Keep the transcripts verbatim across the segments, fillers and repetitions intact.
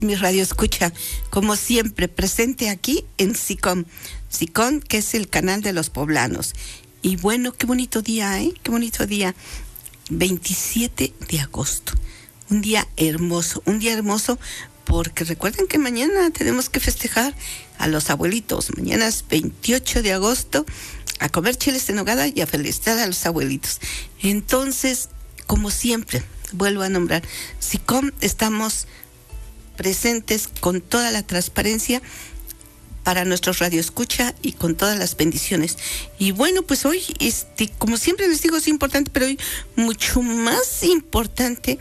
Mi radio escucha, como siempre, presente aquí en SICOM. SICOM, que es el canal de los poblanos. Y bueno, qué bonito día, ¿eh? Qué bonito día. veintisiete de agosto. Un día hermoso, un día hermoso porque recuerden que mañana tenemos que festejar a los abuelitos. Mañana es veintiocho de agosto, a comer chiles en nogada y a felicitar a los abuelitos. Entonces, como siempre, vuelvo a nombrar, SICOM, estamos presentes con toda la transparencia para nuestros radioescucha y con todas las bendiciones. Y bueno, pues hoy, este, como siempre les digo, es importante, pero hoy mucho más importante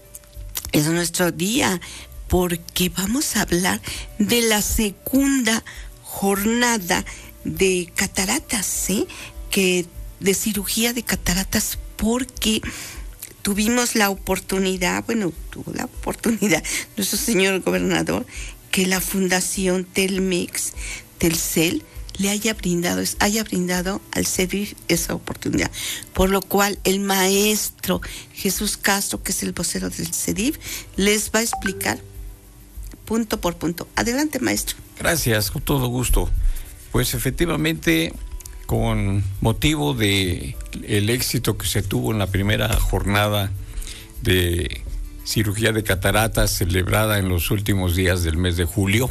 es nuestro día, porque vamos a hablar de la segunda jornada de cataratas, ¿sí? Que de cirugía de cataratas, porque tuvimos la oportunidad, bueno, tuvo la oportunidad nuestro señor gobernador, que la Fundación Telmex, Telcel, le haya brindado, haya brindado al CEDIF esa oportunidad. Por lo cual el maestro Jesús Castro, que es el vocero del CEDIF, les va a explicar punto por punto. Adelante, maestro. Gracias, con todo gusto. Pues efectivamente, con motivo de el éxito que se tuvo en la primera jornada de cirugía de cataratas celebrada en los últimos días del mes de julio,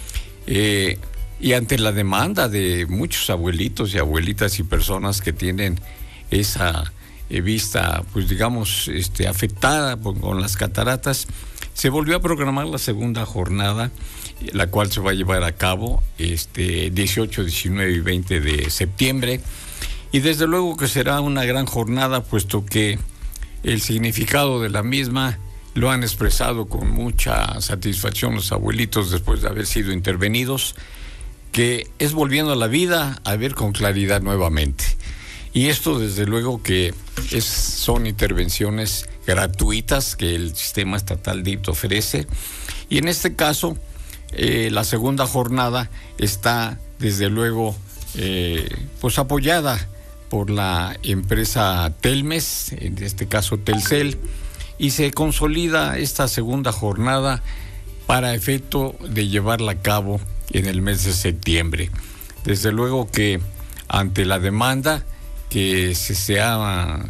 eh, y ante la demanda de muchos abuelitos y abuelitas y personas que tienen esa eh, vista, pues digamos, este, afectada por, con las cataratas, se volvió a programar la segunda jornada, la cual se va a llevar a cabo este dieciocho, diecinueve y veinte de septiembre. Y desde luego que será una gran jornada, puesto que el significado de la misma lo han expresado con mucha satisfacción los abuelitos después de haber sido intervenidos, que es volviendo a la vida a ver con claridad nuevamente. Y esto desde luego que es, son intervenciones gratuitas que el sistema estatal D I P T ofrece. Y en este caso, eh, la segunda jornada está desde luego eh, pues apoyada por la empresa Telmes, en este caso Telcel, y se consolida esta segunda jornada para efecto de llevarla a cabo en el mes de septiembre. Desde luego que ante la demanda que se, se ha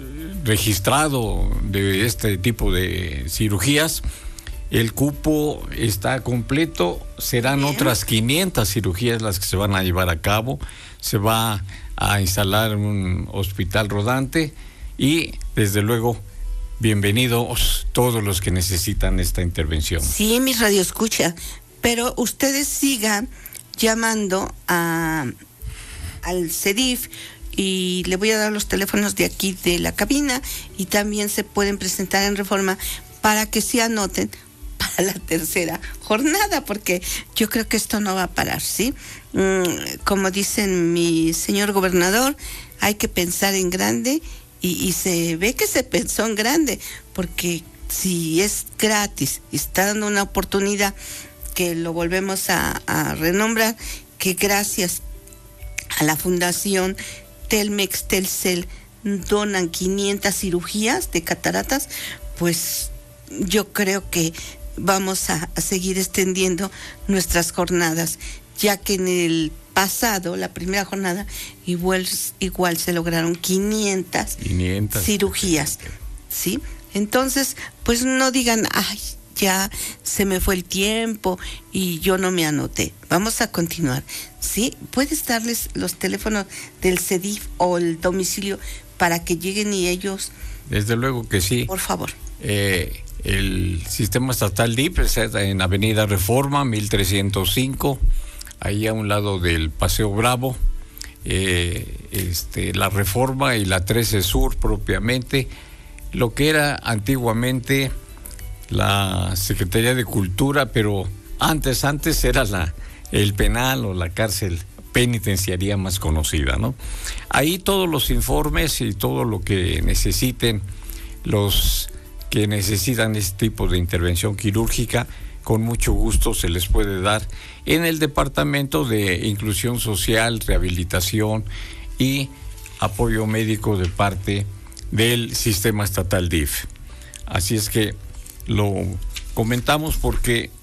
registrado de este tipo de cirugías, el cupo está completo. Serán Bien. otras quinientas cirugías las que se van a llevar a cabo. Se va a instalar un hospital rodante y desde luego bienvenidos todos los que necesitan esta intervención. Sí, mi radio escucha, pero ustedes sigan llamando a al CEDIF y le voy a dar los teléfonos de aquí de la cabina, y también se pueden presentar en Reforma para que se anoten para la tercera jornada, porque yo creo que esto no va a parar, ¿sí? Mm, como dicen mi señor gobernador, hay que pensar en grande, y, y se ve que se pensó en grande, porque si es gratis y está dando una oportunidad, que lo volvemos a, a renombrar, que gracias a la Fundación Telmex Telcel donan quinientas cirugías de cataratas, pues yo creo que vamos a, a seguir extendiendo nuestras jornadas, ya que en el pasado, la primera jornada, igual, igual se lograron quinientas, quinientas cirugías, ¿sí? Entonces, pues no digan, ay, ya se me fue el tiempo y yo no me anoté. Vamos a continuar, ¿sí? ¿Puedes darles los teléfonos del CEDIF o el domicilio para que lleguen y ellos? Desde luego que sí. Por favor. Eh, el sistema estatal D I P está en Avenida Reforma, mil trescientos cinco, ahí a un lado del Paseo Bravo, eh, este, la Reforma y la trece Sur propiamente, lo que era antiguamente la Secretaría de Cultura, pero antes, antes era la, el penal o la cárcel penitenciaria más conocida, ¿no? Ahí todos los informes y todo lo que necesiten los que necesitan este tipo de intervención quirúrgica, con mucho gusto se les puede dar en el Departamento de Inclusión Social, Rehabilitación y Apoyo Médico de parte del Sistema Estatal D I F. Así es que lo comentamos porque